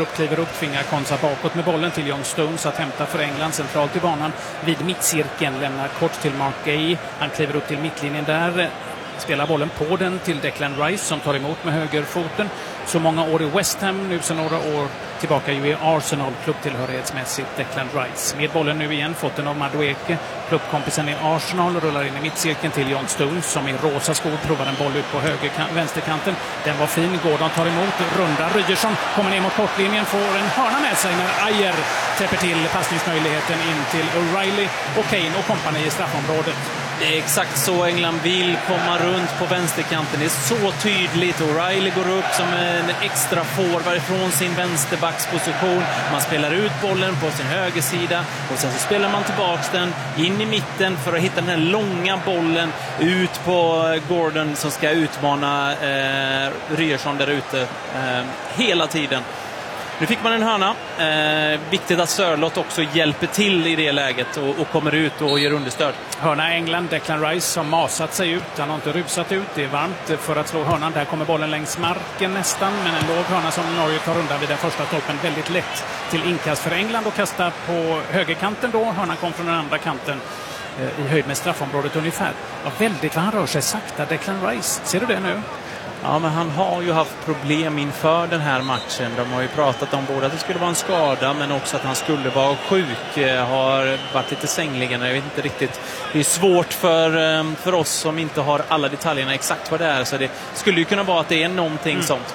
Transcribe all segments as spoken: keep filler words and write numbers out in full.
upp, kliver upp, tvingar Konsa bakåt med bollen till John Stones att hämta för England centralt i banan vid mittcirkeln, lämnar kort till Mark Gay, han kliver upp till mittlinjen där, spelar bollen på den till Declan Rice som tar emot med högerfoten. Så många år i West Ham, nu sedan några år tillbaka ju i Arsenal, klubbtillhörighetsmässigt Declan Rice. Med bollen nu igen, fått den av Madueke, klubbkompisen i Arsenal, rullar in i mittcirkeln till John Stones som i rosa skor provar en boll ut på höger vänsterkanten. Den var fin, Gordon tar emot, runda Ryerson, kommer ner mot kortlinjen, får en hörna med sig när Ayer täpper till passningsmöjligheten in till O'Reilly och Kane och kompani i straffområdet. Det är exakt så England vill komma runt på vänsterkanten. Det är så tydligt. O'Reilly går upp som en extra forward från sin vänsterbacksposition. Man spelar ut bollen på sin högersida och sen så spelar man tillbaks den in i mitten för att hitta den här långa bollen ut på Gordon som ska utmana eh, Ryerson där ute eh, hela tiden. Nu fick man en hörna. Eh, viktigt att Sörlott också hjälper till i det läget och, och kommer ut och ger understöd. Hörna England, Declan Rice som masat sig ut. Han har inte rusat ut, det är varmt för att slå hörnan. Där kommer bollen längs marken nästan, men en låg hörna som Norge tar undan vid den första stolpen. Väldigt lätt till inkast för England och kasta på högerkanten då. Hörnan kom från den andra kanten eh, i höjd med straffområdet ungefär. Ja, väldigt vad han rör sig sakta, Declan Rice. Ser du det nu? Ja, men han har ju haft problem inför den här matchen. De har ju pratat om både att det skulle vara en skada men också att han skulle vara sjuk. Har varit lite sängligen. Jag vet inte riktigt. Det är svårt för, för oss som inte har alla detaljerna exakt vad det är. Så det skulle ju kunna vara att det är någonting mm. sånt.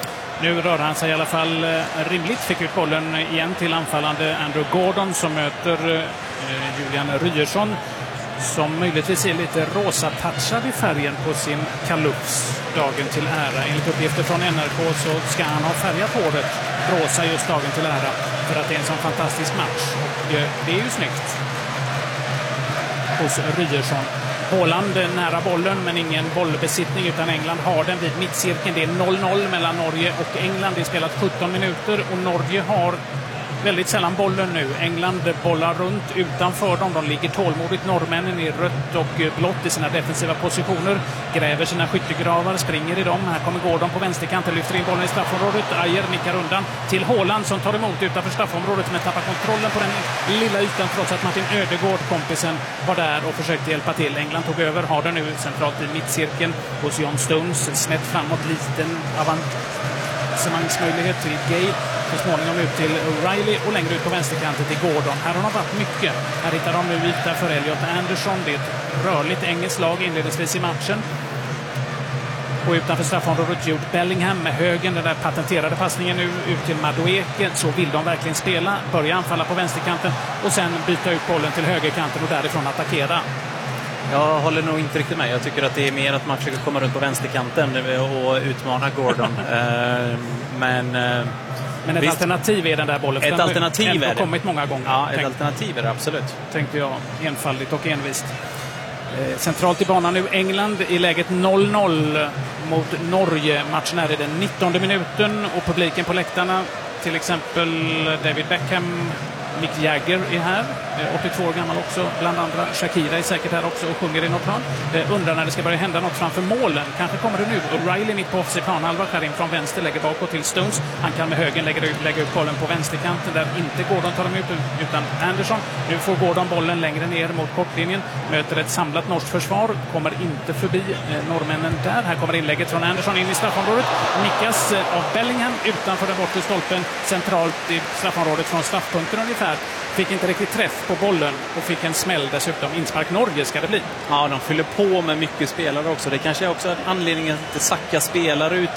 Nu rör han sig i alla fall rimligt. Fick ut bollen igen till anfallande Andrew Gordon som möter eh, Julian Ryerson, som möjligtvis är lite rosa-touchad i färgen på sin kalufs dagen till ära. Enligt uppgifter från N R K så ska han ha färgat håret rosa just dagen till ära för att det är en sån fantastisk match. Och det är ju snyggt hos Ryerson. Håland nära bollen men ingen bollbesittning utan England har den vid mittcirkeln. Det är noll noll mellan Norge och England. Det är spelat sjutton minuter och Norge har väldigt sällan bollen nu. England bollar runt utanför dem. De ligger tålmodigt. Norrmännen i rött och blått i sina defensiva positioner. Gräver sina skyttegravar, springer i dem. Här kommer Gordon på vänsterkanten, lyfter in bollen i straffområdet. Ayer nickar undan till Håland som tar emot utanför straffområdet men tappar kontrollen på den lilla ytan trots att Martin Ödegård, kompisen, var där och försökte hjälpa till. England tog över, har den nu centralt i mittcirkeln hos John Stones. Snett framåt, liten avancemangsmöjlighet till Gay. Så småningom ut till O'Reilly och längre ut på vänsterkanten till Gordon. Här har de varit mycket. Här hittar de nu yta för Elliot Anderson. Det är ett rörligt engelskt lag inledningsvis i matchen. Och utanför straffområdet Jude Bellingham med högen. Den där patenterade passningen nu ut till Madueke. Så vill de verkligen spela. Börja anfalla på vänsterkanten och sen byta ut bollen till högerkanten och därifrån attackera. Jag håller nog inte riktigt med. Jag tycker att det är mer att man försöker komma runt på vänsterkanten och utmana Gordon. Men... Men ett Visst. alternativ är den där bollen. Ett alternativ är det. har kommit många gånger. Ja, ett Tänk, alternativ är det, absolut. Tänkte jag, enfaldigt och envist. Eh, centralt i banan nu England i läget noll noll mot Norge. Matchen är i den nittonde minuten och publiken på läktarna, till exempel David Beckham, Mick Jagger är här, åttiotvå år gammal också, bland andra. Shakira är säkert här också och sjunger i något plan. Undrar när det ska börja hända något framför målen. Kanske kommer det nu. O'Reilly mitt på offensiv planhalva, skär in från vänster, lägger bakåt till Stones. Han kan med högen lägga ut, lägga ut bollen på vänsterkanten där inte Gordon tar dem ut utan Anderson. Nu får Gordon bollen längre ner mot kortlinjen. Möter ett samlat norskt försvar. Kommer inte förbi eh, norrmännen där. Här kommer inlägget från Anderson in i straffområdet. Nickas eh, av Bellingham utanför den bortre stolpen. Centralt i straffområdet från straffpunkten ungefär. Fick inte riktigt träff på bollen och fick en smäll dessutom. Inspark Norge ska det bli. Ja, de fyller på med mycket spelare också. Det kanske är också anledningen att Saka spelar ut